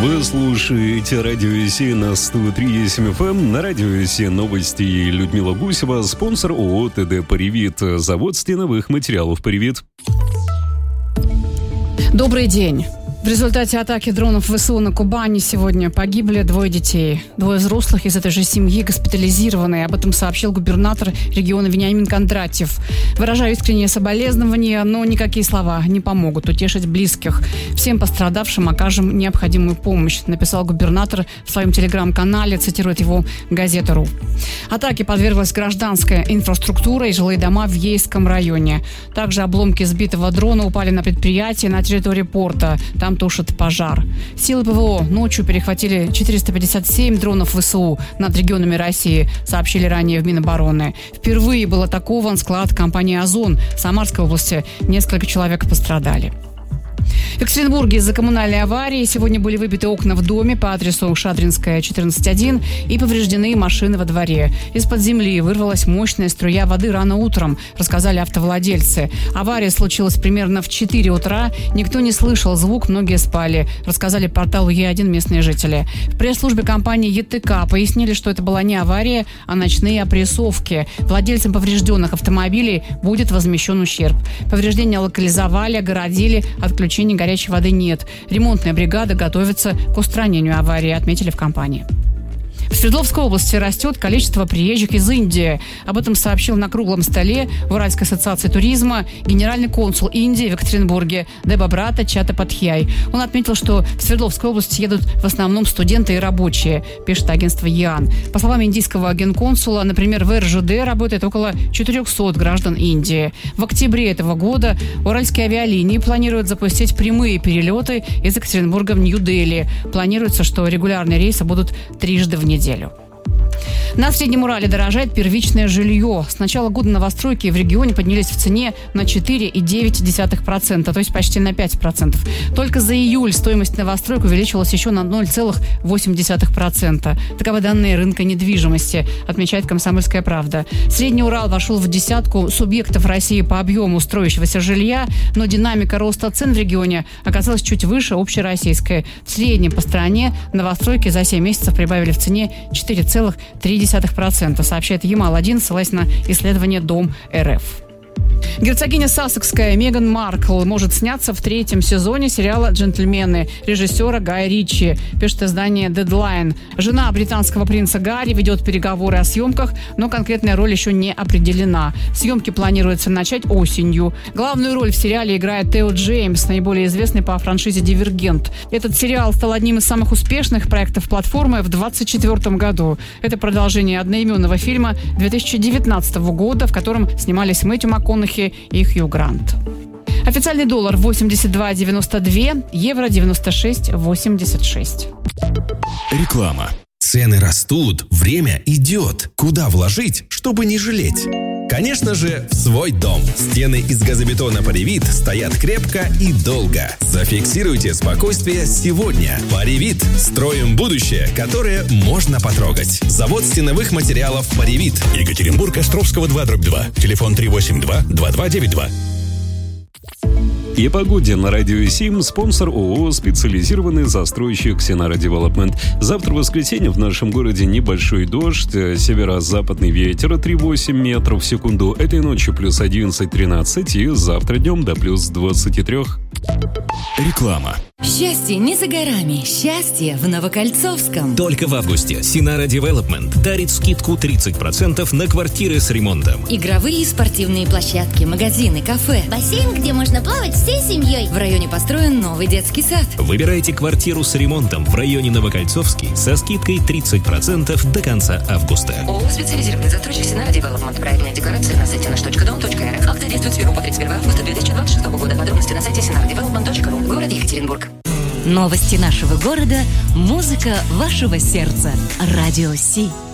Вы слушаете Радио СИ на 103.7 FM. На Радио СИ новости. Людмила Гусева, спонсор ООО ТД «Паривит». Завод стеновых материалов «Паривит». Добрый день. В результате атаки дронов ВСУ на Кубани сегодня погибли 2 детей. 2 взрослых из этой же семьи госпитализированы. Об этом сообщил губернатор региона Вениамин Кондратьев. Выражаю искреннее соболезнование, но никакие слова не помогут утешить близких. Всем пострадавшим окажем необходимую помощь, написал губернатор в своем телеграм-канале, цитирует его газета.ру. Атаке подверглась гражданская инфраструктура и жилые дома в Ейском районе. Также обломки сбитого дрона упали на предприятие на территории порта. Там тушат пожар. Силы ПВО ночью перехватили 457 дронов ВСУ над регионами России, сообщили ранее в Минобороны. Впервые был атакован склад компании «Озон» в Самарской области. Несколько человек пострадали. В Екатеринбурге из-за коммунальной аварии сегодня были выбиты окна в доме по адресу Шадринская, 14-1 и повреждены машины во дворе. Из-под земли вырвалась мощная струя воды рано утром, рассказали автовладельцы. Авария случилась примерно в 4 утра. Никто не слышал звук, многие спали, рассказали порталу Е1 местные жители. В пресс-службе компании ЕТК пояснили, что это была не авария, а ночные опрессовки. Владельцам поврежденных автомобилей будет возмещен ущерб. Повреждения локализовали, огородили, отключения горячей воды нет. Ремонтная бригада готовится к устранению аварии, отметили в компании. В Свердловской области растет количество приезжих из Индии. Об этом сообщил на круглом столе в Уральской ассоциации туризма генеральный консул Индии в Екатеринбурге Дебабрата Чаттападхьяй. Он отметил, что в Свердловской области едут в основном студенты и рабочие, пишет агентство ЯН. По словам индийского генконсула, например, в РЖД работает около 400 граждан Индии. В октябре этого года уральские авиалинии планируют запустить прямые перелеты из Екатеринбурга в Нью-Дели. Планируется, что регулярные рейсы будут трижды в неделю. На Среднем Урале дорожает первичное жилье. С начала года новостройки в регионе поднялись в цене на 4,9%, то есть почти на 5%. Только за июль стоимость новостроек увеличилась еще на 0,8%. Таковы данные рынка недвижимости, отмечает «Комсомольская правда». Средний Урал вошел в десятку субъектов России по объему строящегося жилья, но динамика роста цен в регионе оказалась чуть выше общероссийской. В среднем по стране новостройки за 7 месяцев прибавили в цене 4,3%, сообщает Ямал-1, ссылаясь на исследование Дом РФ. Герцогиня Сассекская Меган Маркл может сняться в 3-м сезоне сериала «Джентльмены» режиссера Гая Ричи, пишет издание Deadline. Жена британского принца Гарри ведет переговоры о съемках, но конкретная роль еще не определена. Съемки планируется начать осенью. Главную роль в сериале играет Тео Джеймс, наиболее известный по франшизе «Дивергент». Этот сериал стал одним из самых успешных проектов платформы в 2024 году. Это продолжение одноименного фильма 2019 года, в котором снимались Мэтью МакКонахи и Хью Грант. Официальный доллар 82,92, евро 96,86. Реклама. Цены растут, время идет. Куда вложить, чтобы не жалеть? Конечно же, в свой дом. Стены из газобетона «Паривит» стоят крепко и долго. Зафиксируйте спокойствие сегодня. «Паривит» – строим будущее, которое можно потрогать. Завод стеновых материалов «Паривит». Екатеринбург, Островского 2/2. Телефон 382-2292. И погоде на Радио СИМ, спонсор ООО «Специализированный застройщик Синара Девелопмент». Завтра в воскресенье в нашем городе небольшой дождь, северо-западный ветер 3,8 метров в секунду. Этой ночью плюс 11-13 и завтра днем до плюс 23. Реклама. Счастье не за горами. Счастье в Новокольцовском. Только в августе Синара Девелопмент дарит скидку 30% на квартиры с ремонтом. Игровые и спортивные площадки, магазины, кафе. Бассейн, где можно плавать всей семьей. В районе построен новый детский сад. Выбирайте квартиру с ремонтом в районе Новокольцовский со скидкой 30% до конца августа. ООО «Специализированный застройщик Синара Девелопмент». Проектная декларация на сайте nаш.дом.рф. Акция действует с 1 по 31 августа 2026 года. Подробности на сайте sinaradevelopment.ru. Город Екатеринбург. Новости нашего города. Музыка вашего сердца. Радио Си.